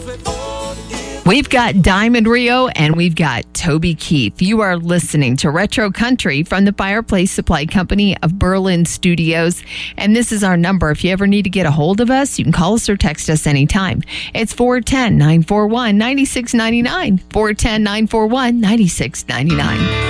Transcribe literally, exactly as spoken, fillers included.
We've got Diamond Rio and we've got Toby Keith. You are listening to Retro Country from the Fireplace Supply Company of Berlin Studios. And this is our number. If you ever need to get a hold of us, you can call us or text us anytime. It's four one zero, nine four one, nine six nine nine. four one zero, nine four one, nine six nine nine.